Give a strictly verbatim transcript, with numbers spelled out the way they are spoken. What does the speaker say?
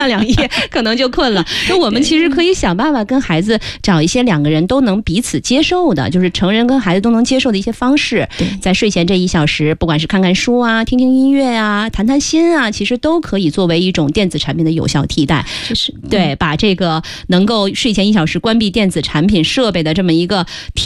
两页可能就困了。那我们其实可以想办法跟孩子找一些两个人都能彼此接受的，就是成人跟孩子都能接受的一些方式，在睡前这一小时，不管是看看书啊、听听音乐啊、谈谈心啊，其实都可以作为一种电子产品的有效替代。 就是对，把这个能够睡前一小时关闭电子产品设备的这么一个